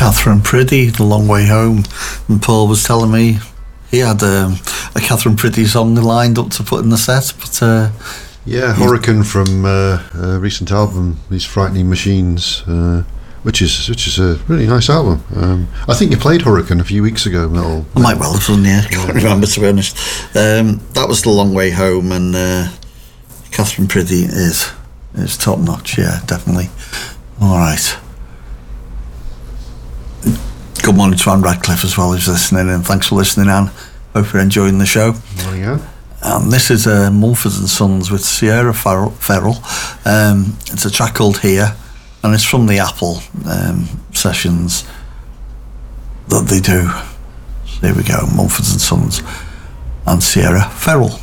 Catherine Priddy, The Long Way Home, and Paul was telling me he had a Catherine Priddy song lined up to put in the set, but Hurricane from a recent album, These Frightening Machines, which is a really nice album. I think you played Hurricane a few weeks ago, Metal. I might well have done, yeah. I can't remember, to be honest. That was The Long Way Home, and Catherine Priddy is top notch, yeah, definitely. All right. Good morning to Anne Radcliffe as well, who's listening, and thanks for listening, Anne. Hope you're enjoying the show. Oh, yeah. This is Mumford and Sons with Sierra Ferrell. It's a track called Here, and it's from the Apple sessions that they do. So here we go, Mumford and Sons and Sierra Ferrell.